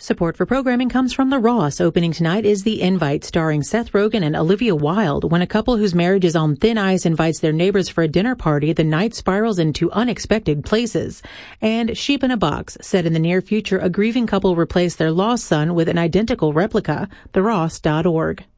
Support for programming comes from The Ross. Opening tonight is The Invite, starring Seth Rogen and Olivia Wilde. When a couple whose marriage is on thin ice invites their neighbors for a dinner party, the night spirals into unexpected places. And Sheep in a Box, set in the near future, a grieving couple replace their lost son with an identical replica. TheRoss.org.